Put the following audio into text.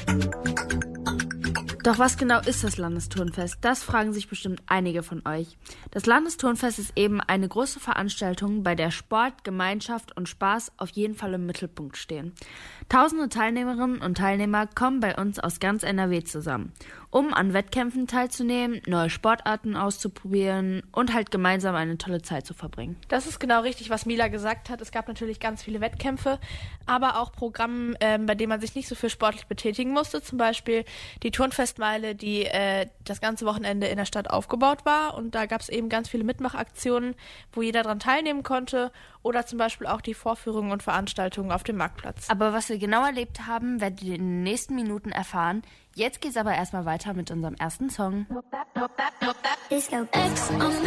Doch was genau ist das Landesturnfest? Das fragen sich bestimmt einige von euch. Das Landesturnfest ist eben eine große Veranstaltung, bei der Sport, Gemeinschaft und Spaß auf jeden Fall im Mittelpunkt stehen. Tausende Teilnehmerinnen und Teilnehmer kommen bei uns aus ganz NRW zusammen, um an Wettkämpfen teilzunehmen, neue Sportarten auszuprobieren und halt gemeinsam eine tolle Zeit zu verbringen. Das ist genau richtig, was Mila gesagt hat. Es gab natürlich ganz viele Wettkämpfe, aber auch Programme, bei denen man sich nicht so viel sportlich betätigen musste. Zum Beispiel die Turnfestmeile, die das ganze Wochenende in der Stadt aufgebaut war. Und da gab es eben ganz viele Mitmachaktionen, wo jeder daran teilnehmen konnte. Oder zum Beispiel auch die Vorführungen und Veranstaltungen auf dem Marktplatz. Aber was wir genau erlebt haben, werdet ihr in den nächsten Minuten erfahren. Jetzt geht's aber erstmal weiter mit unserem ersten Song.